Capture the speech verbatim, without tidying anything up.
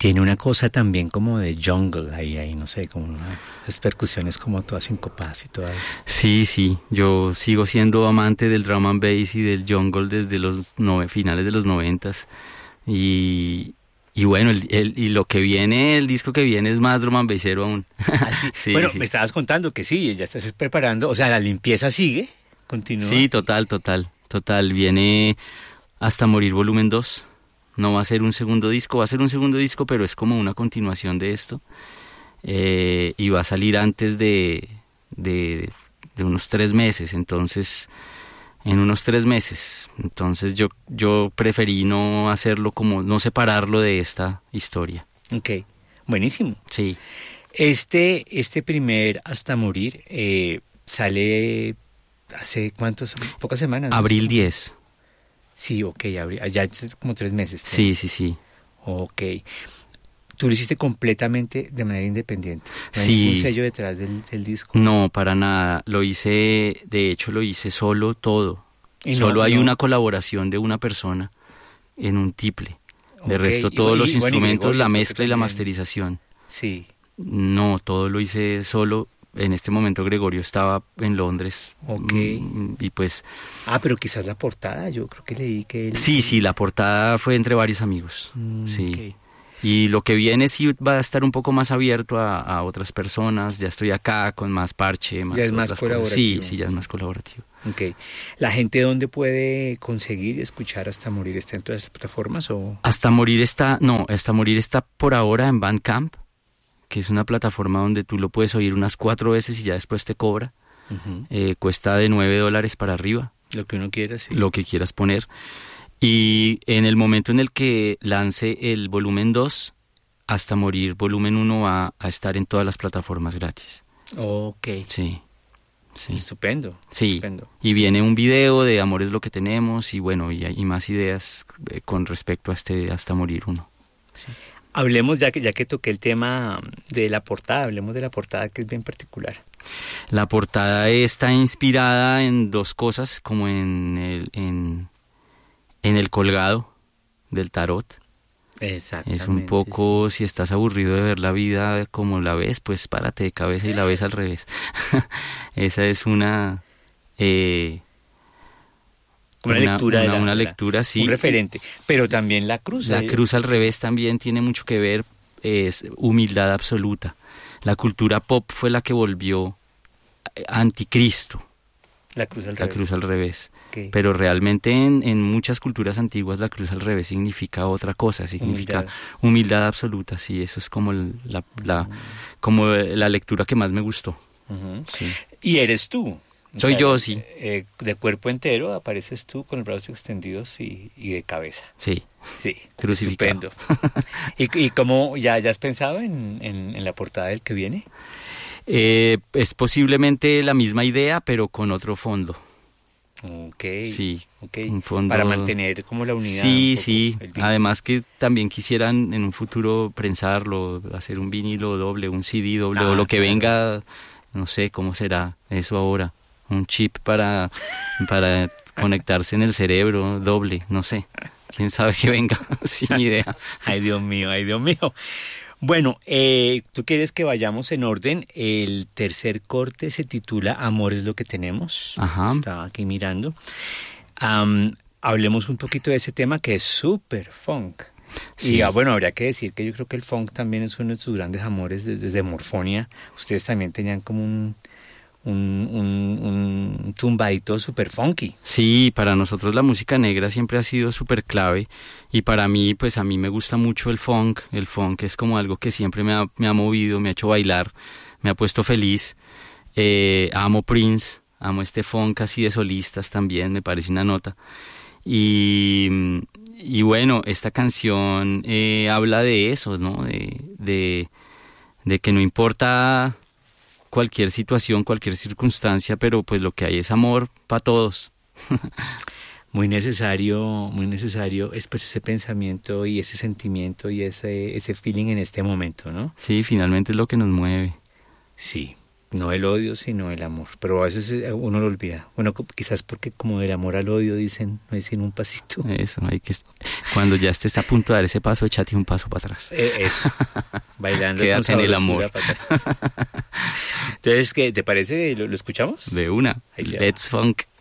tiene una cosa también como de jungle ahí, ahí no sé, como una, esas percusiones como todas sincopadas y todas. Sí, sí, yo sigo siendo amante del drum and bass y del jungle desde los nove, finales de los noventas. Y, y bueno, el, el, y lo que viene, el disco que viene es más drum and bassero aún. ¿Ah, sí? Sí, bueno, sí. Me estabas contando que sí, ya estás preparando, o sea, la limpieza sigue, continúa. Sí, total, total, total, viene Hasta Morir volumen dos. No va a ser un segundo disco, va a ser un segundo disco, pero es como una continuación de esto. Eh, y va a salir antes de, de, de unos tres meses, entonces, en unos tres meses. Entonces yo, yo preferí no hacerlo como, no separarlo de esta historia. Ok, buenísimo. Sí. Este, este primer Hasta Morir eh, sale hace cuántos, pocas semanas, ¿no? Abril diez. Sí, ok, ya como tres meses. ¿Sí? Sí, sí, sí. Ok. ¿Tú lo hiciste completamente de manera independiente? ¿No hay sí. ningún sello detrás del, del disco? No, para nada. Lo hice, de hecho lo hice solo todo. Y solo no, hay no. una colaboración de una persona en un tiple. De Okay. resto todos y, los y, instrumentos, bueno, y la mezcla y la masterización. Sí. No, todo lo hice solo. En este momento Gregorio estaba en Londres. Ok. Y pues... Ah, pero quizás la portada, yo creo que leí que... Él... Sí, sí, la portada fue entre varios amigos. Mm, sí. Okay. Y lo que viene sí va a estar un poco más abierto a, a otras personas. Ya estoy acá con más parche, más ya es más colaborativo. Sí, sí, ya es más colaborativo. Ok. ¿La gente dónde puede conseguir y escuchar Hasta Morir? ¿Está en todas las plataformas o...? Hasta Morir está... No, Hasta Morir está por ahora en Bandcamp, que es una plataforma donde tú lo puedes oír unas cuatro veces y ya después te cobra. Uh-huh. Eh, cuesta de nueve dólares para arriba. Lo que uno quiera, sí. Lo que quieras poner. Y en el momento en el que lance el volumen dos, Hasta Morir volumen uno va a estar en todas las plataformas gratis. Ok. Sí. Sí. Estupendo. Sí. Estupendo. Y viene un video de Amor es lo que tenemos y bueno, y, y más ideas eh, con respecto a este Hasta Morir uno. Sí. Hablemos, ya que, ya que toqué el tema de la portada, hablemos de la portada que es bien particular. La portada está inspirada en dos cosas, como en el, en, en el colgado del tarot. Exactamente. Es un poco, sí. Si estás aburrido de ver la vida como la ves, pues párate de cabeza y la ves al revés. Esa es una... Eh, Una, una lectura, una, de la, una lectura, sí. Un referente, pero también la cruz. La ¿eh? cruz al revés también tiene mucho que ver, es humildad absoluta. La cultura pop fue la que volvió anticristo. La cruz al la revés. Cruz al revés. Okay. Pero realmente en, en muchas culturas antiguas la cruz al revés significa otra cosa, significa humildad, humildad absoluta, sí, eso es como la, la, como la lectura que más me gustó. Uh-huh. Sí. Y eres tú. Soy o sea, yo, sí. Eh, de cuerpo entero apareces tú con los brazos extendidos y, y de cabeza. Sí. Sí. Crucificado. Estupendo. ¿Y, y cómo, ya, ya has pensado en, en, en la portada del que viene? Eh, es posiblemente la misma idea, pero con otro fondo. Ok. Sí. Okay. Un fondo... Para mantener como la unidad. Sí, sí. Además que también quisieran en un futuro prensarlo, hacer un vinilo doble, un C D doble, ah, o lo que claro. venga, no sé cómo será eso ahora. Un chip para, para conectarse en el cerebro doble, no sé. Quién sabe que venga, sin idea. Ay, Dios mío, ay, Dios mío. Bueno, eh, tú quieres que vayamos en orden. El tercer corte se titula Amor es lo que tenemos. Ajá. Estaba aquí mirando. Um, hablemos un poquito de ese tema que es súper funk. Sí. Y ah, bueno, habría que decir que yo creo que el funk también es uno de sus grandes amores desde, desde Morfonia. Ustedes también tenían como un... Un, un, un tumbadito super funky. Sí, para nosotros la música negra siempre ha sido súper clave y para mí, pues a mí me gusta mucho el funk. El funk es como algo que siempre me ha, me ha movido, me ha hecho bailar, me ha puesto feliz. Eh, amo Prince, amo este funk así de solistas también, me parece una nota. Y, y bueno, esta canción eh, habla de eso, ¿no? De, de, de que no importa... cualquier situación, cualquier circunstancia, pero pues lo que hay es amor para todos. Muy necesario, muy necesario es pues ese pensamiento y ese sentimiento y ese ese feeling en este momento, ¿no? Sí, finalmente es lo que nos mueve. Sí. No el odio, sino el amor. Pero a veces uno lo olvida. Bueno, quizás porque como del amor al odio dicen, no dicen un pasito. Eso, hay que... Cuando ya estés a punto de dar ese paso, échate un paso para atrás. Eh, eso. Bailando Quédate con en el amor. Entonces, ¿qué, ¿te parece? ¿Lo, lo escuchamos? De una. Let's Funk.